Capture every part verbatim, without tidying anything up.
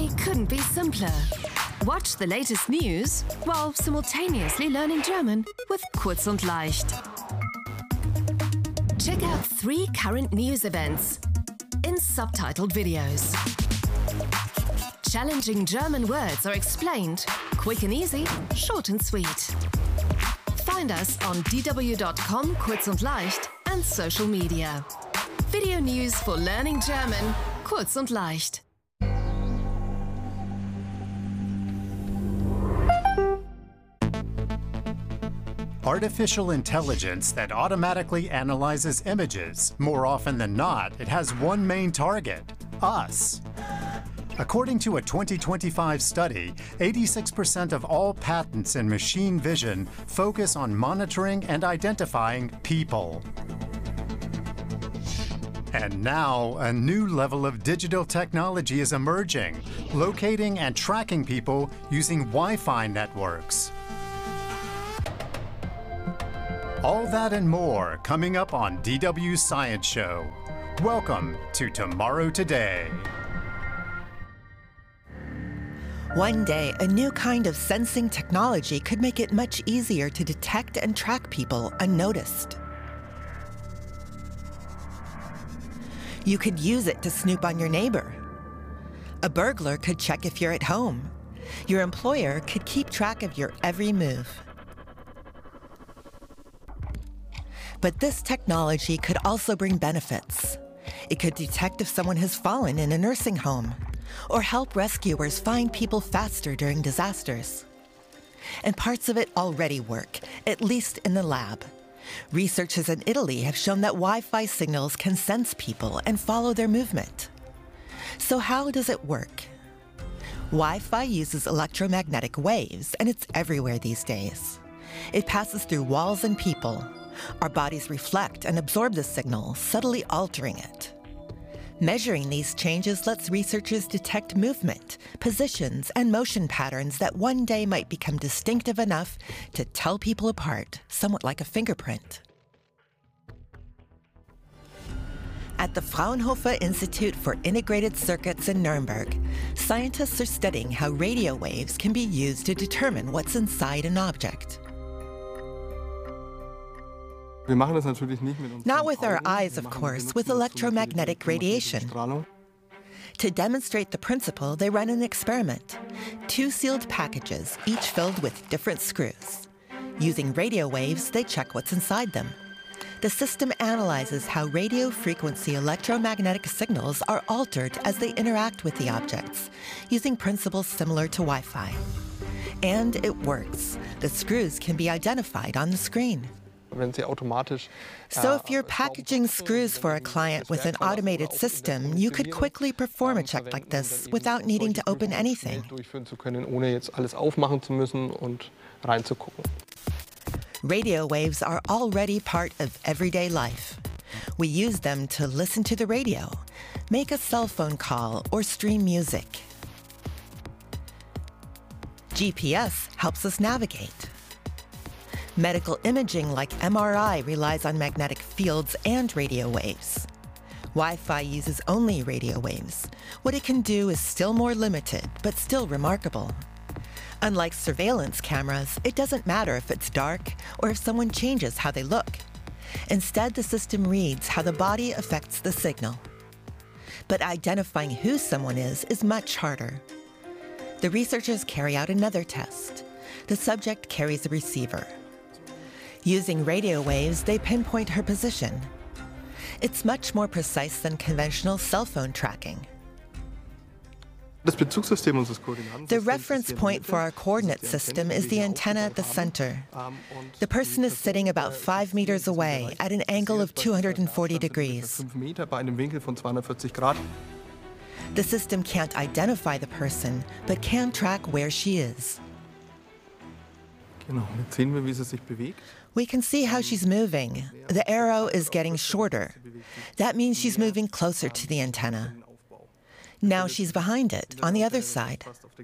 It couldn't be simpler. Watch the latest news while simultaneously learning German with Kurz und Leicht. Check out three current news events in subtitled videos. Challenging German words are explained, quick and easy, short and sweet. Find us on d w dot com, Kurz und Leicht, and social media. Video news for learning German, Kurz und Leicht. Artificial intelligence that automatically analyzes images. More often than not, it has one main target: us. According to a twenty twenty-five study, eighty-six percent of all patents in machine vision focus on monitoring and identifying people. And now, a new level of digital technology is emerging, locating and tracking people using Wi-Fi networks. All that and more coming up on D W's Science Show. Welcome to Tomorrow Today. One day, a new kind of sensing technology could make it much easier to detect and track people unnoticed. You could use it to snoop on your neighbor. A burglar could check if you're at home. Your employer could keep track of your every move. But this technology could also bring benefits. It could detect if someone has fallen in a nursing home, or help rescuers find people faster during disasters. And parts of it already work, at least in the lab. Researchers in Italy have shown that Wi-Fi signals can sense people and follow their movement. So how does it work? Wi-Fi uses electromagnetic waves, and it's everywhere these days. It passes through walls and people. Our bodies reflect and absorb the signal, subtly altering it. Measuring these changes lets researchers detect movement, positions, and motion patterns that one day might become distinctive enough to tell people apart, somewhat like a fingerprint. At the Fraunhofer Institute for Integrated Circuits in Nuremberg, scientists are studying how radio waves can be used to determine what's inside an object. Not with our eyes, of course, with electromagnetic radiation. To demonstrate the principle, they run an experiment. Two sealed packages, each filled with different screws. Using radio waves, they check what's inside them. The system analyzes how radio frequency electromagnetic signals are altered as they interact with the objects, using principles similar to Wi-Fi. And it works. The screws can be identified on the screen. So if you're packaging screws for a client with an automated system, you could quickly perform a check like this without needing to open anything. Radio waves are already part of everyday life. We use them to listen to the radio, make a cell phone call, or stream music. G P S helps us navigate. Medical imaging like M R I relies on magnetic fields and radio waves. Wi-Fi uses only radio waves. What it can do is still more limited, but still remarkable. Unlike surveillance cameras, it doesn't matter if it's dark or if someone changes how they look. Instead, the system reads how the body affects the signal. But identifying who someone is is much harder. The researchers carry out another test. The subject carries a receiver. Using radio waves, they pinpoint her position. It's much more precise than conventional cell phone tracking. The reference point for our coordinate system is the antenna at the center. The person is sitting about five meters away at an angle of two hundred forty degrees. The system can't identify the person, but can track where she is. We can see how she's moving. The arrow is getting shorter. That means she's moving closer to the antenna. Now she's behind it, on the other side.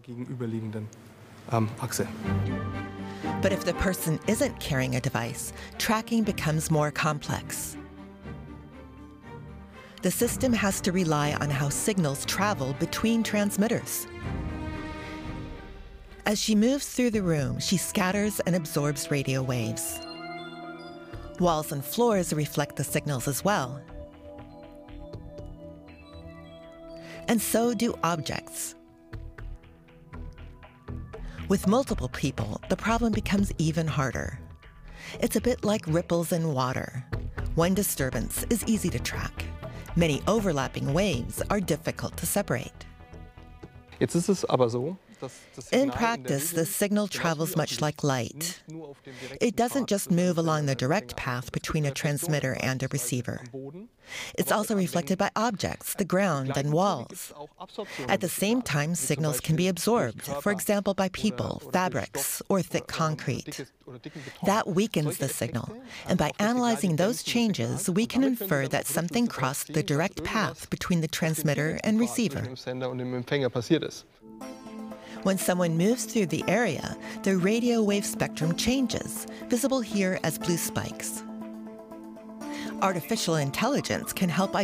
But if the person isn't carrying a device, tracking becomes more complex. The system has to rely on how signals travel between transmitters. As she moves through the room, she scatters and absorbs radio waves. Walls and floors reflect the signals as well. And so do objects. With multiple people, the problem becomes even harder. It's a bit like ripples in water. One disturbance is easy to track. Many overlapping waves are difficult to separate. Jetzt ist es aber so, In practice, the signal travels much like light. It doesn't just move along the direct path between a transmitter and a receiver. It's also reflected by objects, the ground, and walls. At the same time, signals can be absorbed, for example, by people, fabrics, or thick concrete. That weakens the signal, and by analyzing those changes, we can infer that something crossed the direct path between the transmitter and receiver. When someone moves through the area, the radio wave spectrum changes, visible here as blue spikes. Artificial intelligence can help